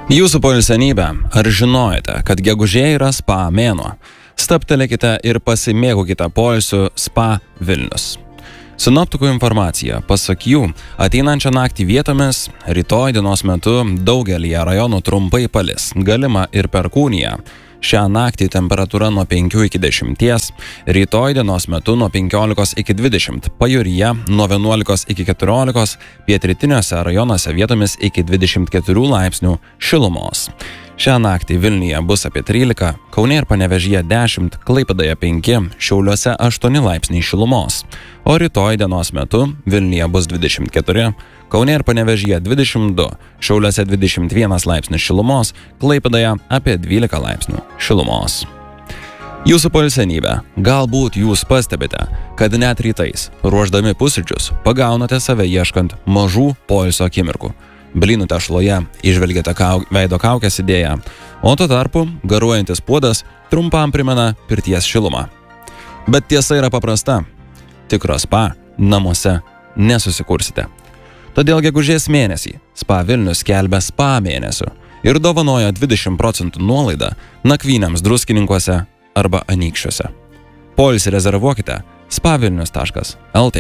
Jūsų poilsienybė, ar žinojate, kad gegužė yra spa mėnuo? Stabtelėkite ir pasimėgaukite poilsiu Spa Vilnius. Sinoptikų informacija, pasak jų, ateinančią naktį vietomis, rytoj dienos metu daugelyje rajonų trumpai palis, galima ir perkūnija. Šią naktį temperatūra nuo 5 iki 10, rytoj dienos metu nuo 15 iki 20, pajūryje nuo 11 iki 14, pietrytiniuose rajonuose vietomis iki 24 laipsnių šilumos. Šią naktį Vilniuje bus apie 13, Kaune ir Panevėžyje 10, Klaipėdoje 5, Šiauliuose 8 laipsniai šilumos. O rytoj dienos metu Vilniuje bus 24, Kaune ir Panevėžyje 22, Šiauliuose 21 laipsnis šilumos, Klaipėdoje apie 12 laipsnių šilumos. Jūsų poilsienybė, galbūt jūs pastebite, kad net rytais, ruošdami pusryčius, pagaunate save ieškant mažų poilsio akimirkų. Blynų tešloje įžvelgiate veido kaukės idėją, o tuo tarpu garuojantis puodas trumpam primena pirties šilumą. Bet tiesa yra paprasta. Tikro spa namuose nesusikursite. Todėl gegužės mėnesį Spa Vilnius skelbia spa mėnesiu ir dovanoja 20% nuolaidą nakvynėms Druskininkuose arba Anykščiuose. Poilsį rezervuokite spavilnius.lt.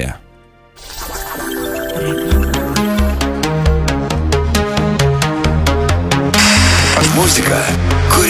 Музыка